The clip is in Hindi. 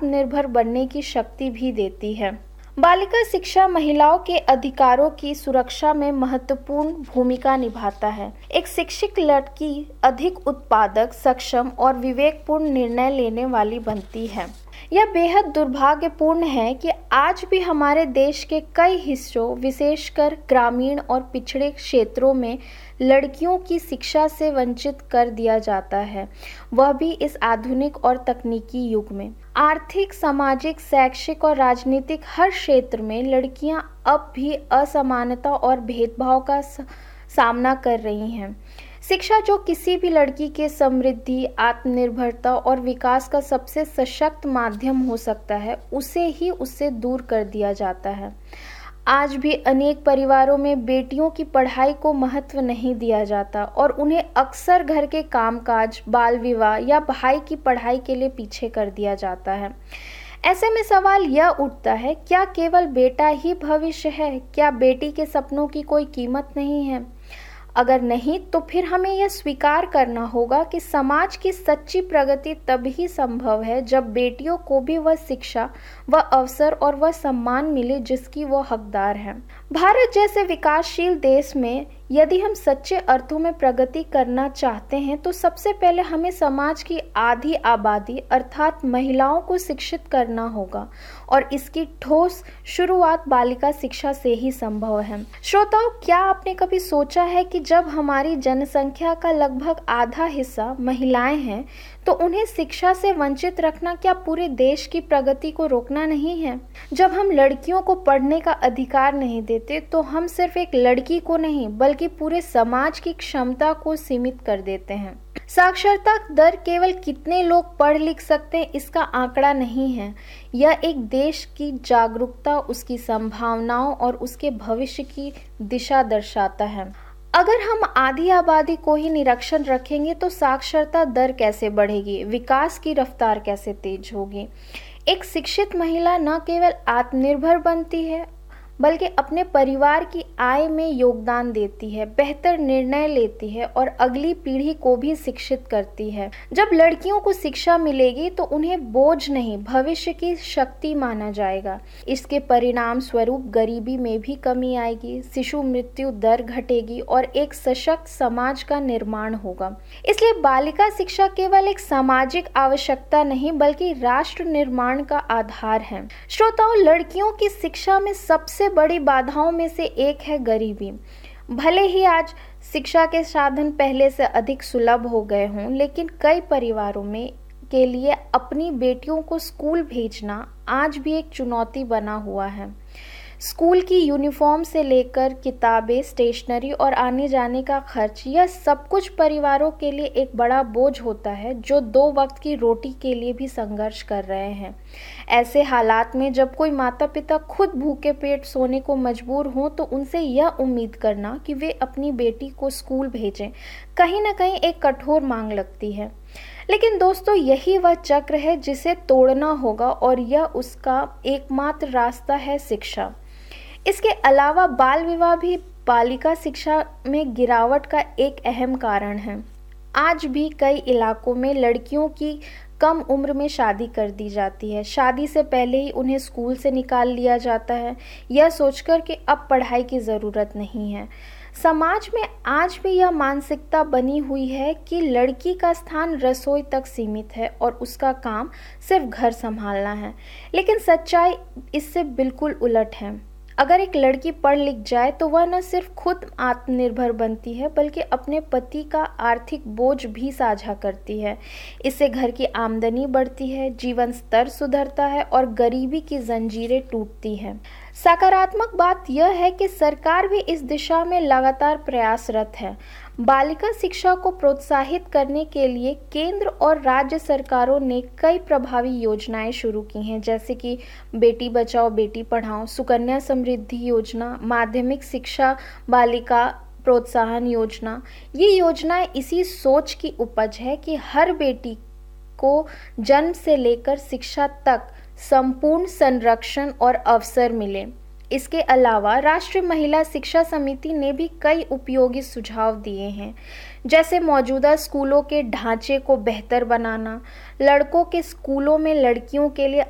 आत्मनिर्भर बनने की शक्ति भी देती है। बालिका शिक्षा महिलाओं के अधिकारों की सुरक्षा में महत्वपूर्ण भूमिका निभाता है। एक शिक्षित लड़की अधिक उत्पादक, सक्षम और विवेकपूर्ण निर्णय लेने वाली बनती है। यह बेहद दुर्भाग्यपूर्ण है कि आज भी हमारे देश के कई हिस्सों, विशेषकर ग्रामीण और पिछड़े क्षेत्रों में लड़कियों की शिक्षा से वंचित कर दिया जाता है, वह भी इस आधुनिक और तकनीकी युग में। आर्थिक, सामाजिक, शैक्षिक और राजनीतिक हर क्षेत्र में लड़कियां अब भी असमानता और भेदभाव का सामना कर रही हैं। शिक्षा, जो किसी भी लड़की के समृद्धि, आत्मनिर्भरता और विकास का सबसे सशक्त माध्यम हो सकता है, उसे ही उससे दूर कर दिया जाता है। आज भी अनेक परिवारों में बेटियों की पढ़ाई को महत्व नहीं दिया जाता और उन्हें अक्सर घर के कामकाज, बाल विवाह या भाई की पढ़ाई के लिए पीछे कर दिया जाता है। ऐसे में सवाल यह उठता है, क्या केवल बेटा ही भविष्य है? क्या बेटी के सपनों की कोई कीमत नहीं है? अगर नहीं, तो फिर हमें यह स्वीकार करना होगा कि समाज की सच्ची प्रगति तभी संभव है जब बेटियों को भी वह शिक्षा, वह अवसर और वह सम्मान मिले जिसकी वो हकदार है। भारत जैसे विकासशील देश में यदि हम सच्चे अर्थों में प्रगति करना चाहते हैं तो सबसे पहले हमें समाज की आधी आबादी अर्थात महिलाओं को शिक्षित करना होगा और इसकी ठोस शुरुआत बालिका शिक्षा से ही संभव है। श्रोताओं, क्या आपने कभी सोचा है कि जब हमारी जनसंख्या का लगभग आधा हिस्सा महिलाएं हैं तो उन्हें शिक्षा से वंचित रखना क्या पूरे देश की प्रगति को रोकना नहीं है? जब हम लड़कियों को पढ़ने का अधिकार नहीं देते तो हम सिर्फ एक लड़की को नहीं बल्कि पूरे समाज की क्षमता को सीमित कर देते हैं। साक्षरता दर केवल कितने लोग पढ़ लिख सकते हैं इसका आंकड़ा नहीं है, यह एक देश की जागरूकता, उसकी संभावनाओं और उसके भविष्य की दिशा दर्शाता है। अगर हम आधी आबादी को ही निरक्षर रखेंगे तो साक्षरता दर कैसे बढ़ेगी, विकास की रफ्तार कैसे तेज होगी? एक शिक्षित महिला न केवल आत्मनिर्भर बनती है बल्कि अपने परिवार की आय में योगदान देती है, बेहतर निर्णय लेती है और अगली पीढ़ी को भी शिक्षित करती है। जब लड़कियों को शिक्षा मिलेगी तो उन्हें बोझ नहीं, भविष्य की शक्ति माना जाएगा। इसके परिणाम स्वरूप गरीबी में भी कमी आएगी, शिशु मृत्यु दर घटेगी और एक सशक्त समाज का निर्माण होगा। इसलिए बालिका शिक्षा केवल एक सामाजिक आवश्यकता नहीं बल्कि राष्ट्र निर्माण का आधार है। श्रोताओं, लड़कियों की शिक्षा में सबसे बड़ी बाधाओं में से एक है गरीबी। भले ही आज शिक्षा के साधन पहले से अधिक सुलभ हो गए हों, लेकिन कई परिवारों में के लिए अपनी बेटियों को स्कूल भेजना आज भी एक चुनौती बना हुआ है। स्कूल की यूनिफॉर्म से लेकर किताबें, स्टेशनरी और आने जाने का खर्च, यह सब कुछ परिवारों के लिए एक बड़ा बोझ होता है जो 2 वक्त की रोटी के लिए भी संघर्ष कर रहे हैं। ऐसे हालात में जब कोई माता पिता खुद भूखे पेट सोने को मजबूर हों तो उनसे यह उम्मीद करना कि वे अपनी बेटी को स्कूल भेजें कहीं ना कहीं एक कठोर मांग लगती है। लेकिन दोस्तों, यही वह चक्र है जिसे तोड़ना होगा और यह उसका एकमात्र रास्ता है शिक्षा। इसके अलावा बाल विवाह भी बालिका शिक्षा में गिरावट का एक अहम कारण है। आज भी कई इलाकों में लड़कियों की कम उम्र में शादी कर दी जाती है। शादी से पहले ही उन्हें स्कूल से निकाल लिया जाता है, यह सोचकर कि अब पढ़ाई की ज़रूरत नहीं है। समाज में आज भी यह मानसिकता बनी हुई है कि लड़की का स्थान रसोई तक सीमित है और उसका काम सिर्फ घर संभालना है। लेकिन सच्चाई इससे बिल्कुल उलट है। अगर एक लड़की पढ़ लिख जाए तो वह न सिर्फ खुद आत्मनिर्भर बनती है बल्कि अपने पति का आर्थिक बोझ भी साझा करती है। इससे घर की आमदनी बढ़ती है, जीवन स्तर सुधरता है और गरीबी की जंजीरें टूटती हैं। सकारात्मक बात यह है कि सरकार भी इस दिशा में लगातार प्रयासरत है। बालिका शिक्षा को प्रोत्साहित करने के लिए केंद्र और राज्य सरकारों ने कई प्रभावी योजनाएं शुरू की हैं, जैसे कि बेटी बचाओ बेटी पढ़ाओ, सुकन्या समृद्धि योजना, माध्यमिक शिक्षा बालिका प्रोत्साहन योजना। ये योजनाएं इसी सोच की उपज है कि हर बेटी को जन्म से लेकर शिक्षा तक संपूर्ण संरक्षण और अवसर मिले। इसके अलावा राष्ट्रीय महिला शिक्षा समिति ने भी कई उपयोगी सुझाव दिए हैं, जैसे मौजूदा स्कूलों के ढांचे को बेहतर बनाना, लड़कों के स्कूलों में लड़कियों के लिए